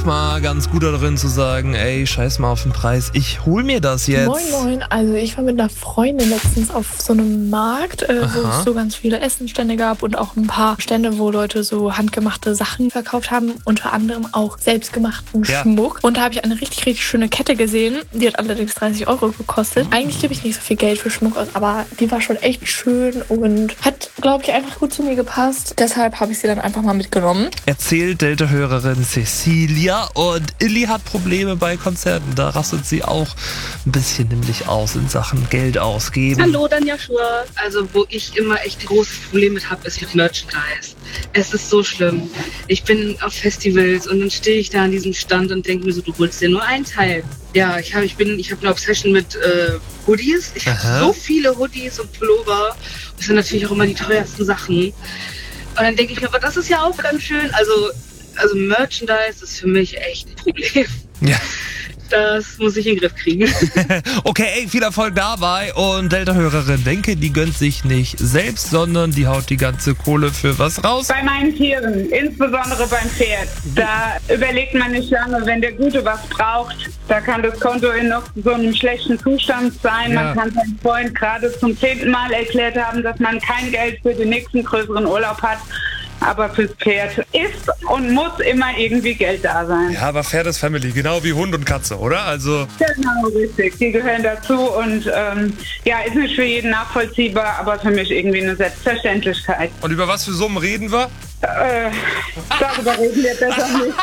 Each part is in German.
mal ganz gut darin zu sagen, ey, scheiß mal auf den Preis, ich hol mir das jetzt. Moin Moin, also ich war mit einer Freundin letztens auf so einem Markt, wo es so ganz viele Essenstände gab und auch ein paar Stände, wo Leute so handgemachte Sachen verkauft haben, unter anderem auch selbstgemachten Schmuck. Und da habe ich eine richtig, richtig schöne Kette gesehen, die hat allerdings 30 Euro gekostet. Eigentlich gebe ich nicht so viel Geld für Schmuck aus, aber die war schon echt schön und hat, glaube ich, einfach gut zu mir gepasst. Deshalb habe ich sie dann einfach mal mitgenommen. Erzählt Delta-Hörerin Cecilia. Und Illy hat Probleme bei Konzerten. Da rastet sie auch ein bisschen nämlich aus in Sachen Geld ausgeben. Hallo, dann Joshua. Also, wo ich immer echt ein großes Problem mit habe, ist mit Merchandise. Es ist so schlimm. Ich bin auf Festivals und dann stehe ich da an diesem Stand und denke mir so, du holst dir nur einen Teil. Ja, ich habe eine Obsession mit Hoodies. Ich habe so viele Hoodies und Pullover. Das sind natürlich auch immer die teuersten Sachen. Und dann denke ich mir, aber das ist ja auch ganz schön. Also Merchandise ist für mich echt ein Problem. Ja. Das muss ich in den Griff kriegen. Okay, ey, viel Erfolg dabei. Und Delta-Hörerin denke, die gönnt sich nicht selbst, sondern die haut die ganze Kohle für was raus. Bei meinen Tieren, insbesondere beim Pferd, da überlegt man nicht lange, wenn der Gute was braucht. Da kann das Konto in noch so einem schlechten Zustand sein. Man kann seinem Freund gerade zum 10. Mal erklärt haben, dass man kein Geld für den nächsten größeren Urlaub hat. Aber fürs Pferd ist und muss immer irgendwie Geld da sein. Ja, aber Pferd ist Family, genau wie Hund und Katze, oder? Also Genau, richtig. Die gehören dazu und ist nicht für jeden nachvollziehbar, aber für mich irgendwie eine Selbstverständlichkeit. Und über was für Summen reden wir? Darüber reden wir besser nicht.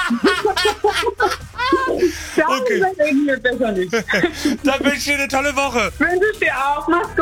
Darüber reden wir besser nicht. Dann wünsche ich dir eine tolle Woche. Wünsche ich dir auch. Mach's gut.